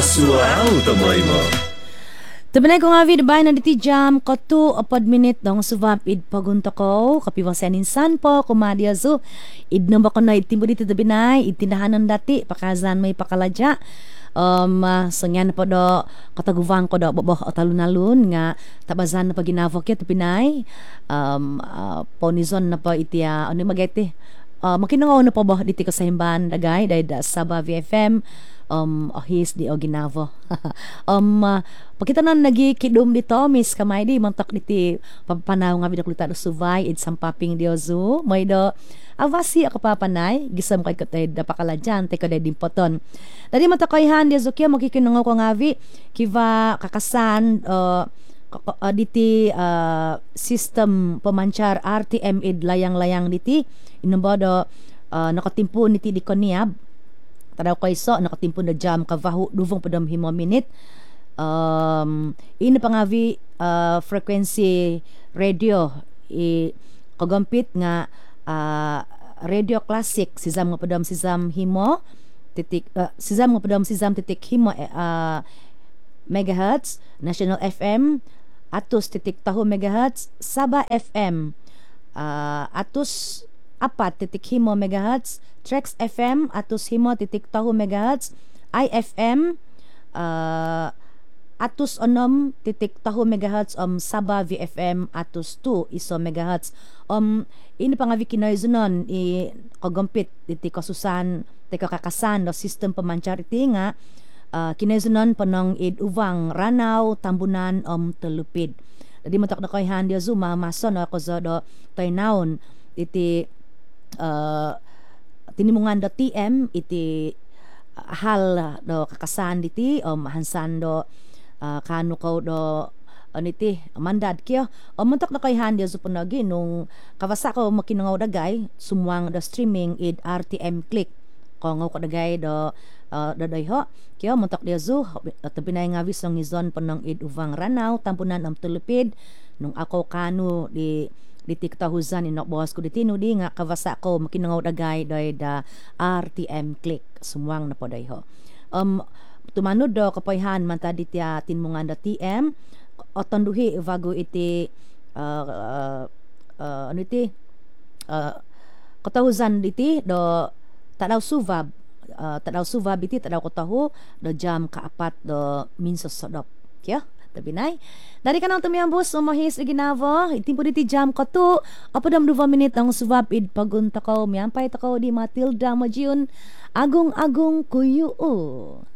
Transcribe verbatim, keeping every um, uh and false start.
Masuao tomoy mo. Tabanay ko nga vid bay na diti jam kotu apad minute dong subab id pagunto ko kapiwang seninsan po kumadya zo id na ba ko na itimbo dito tabinay itindahanan dati pakazan may pakaladya um uh, sangyan po do kataguvan ko do bobo talunalun nga tabazan na paginavo kit pinay um uh, ponizon na pa itia ano magete uh, makinangaw na po ba diti ka sa himban dagay dahil da Sabah V F M um ahis di Oginavo um uh, pakita na nagikidum dito Miss Kamay di mantak diti papanaw nga bidak luta do suvay id sampaping diozu may do avasi ako papanay gisam kay katay da pakaladyan te kaday dimpoton dadi matakoyhan diozu kya makikinungaw ko ngavi kiva kakasan uh, uh, diti uh, system pemancar R T M id layang-layang diti inombodo uh, nakatimpo niti di koniab tadaw ko iso nakatimpo na jam kavahu duvong padam himo minute um ini pangavi uh, frequency radio i kagampit nga uh, radio classic sisam nga padam sisam himo titik uh, sisam nga padam sisam titik himo uh, megahertz National F M atus titik tahu megahertz Sabah F M uh, atus apat titik himo megahertz Trax F M atus himo titik tahu megahertz I F M uh, atus onom titik tahu megahertz um Sabah V F M atus tu iso megahertz um ini pangavi kinoy zunon i kagampit iti kasusan ti kakakasan do system pemancar iti nga uh, kinoy zunon panong id uvang Ranaw Tambunan um Telupid jadi matak na koy handia zuma mason ako zo do toynaon iti uh, tinimungan do T M iti uh, hal do kakasan diti um hansan do uh, kanu ko do aniti mandad kyo o muntak na kay handi so punagi nung kawasa ko makinangaw dagay sumwang do streaming id R T M click ko ngaw ko dagay do uh, daday ho kyo muntak dia zo tabinay nga wisong izon panang id uvang Ranaw Tampunan am Tulupid nung ako kanu di di tiktahuzan inok ko diti no di nga kawasa ko makinangaw dagay doy da R T M click sumwang na po doy ho um tumanod do kapoyhan man ta diti tinmungan da T M otonduhi vago iti uh, uh, uh, ano iti uh, katahuzan diti do tadaw suvab uh, tadaw suvab iti tadaw katahu do jam kaapat do minsos sodop kya tabinay dari kanang tumiyambos umahis iginavo itimpo diti jam katu apadam dua minit ang suvab id pagunta ko miampay tako di Matilda Majun agung-agung kuyu